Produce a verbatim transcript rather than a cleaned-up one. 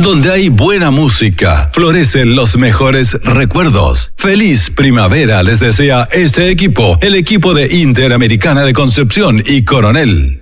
Donde hay buena música, florecen los mejores recuerdos. Feliz primavera les desea este equipo, el equipo de Interamericana de Concepción y Coronel.